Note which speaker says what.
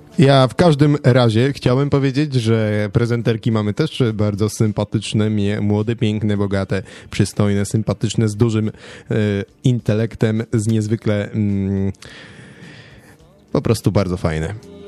Speaker 1: Ja w każdym razie chciałem powiedzieć, że prezenterki mamy też bardzo sympatyczne, młode, piękne, bogate, przystojne, sympatyczne, z dużym intelektem, z niezwykle po prostu bardzo fajne.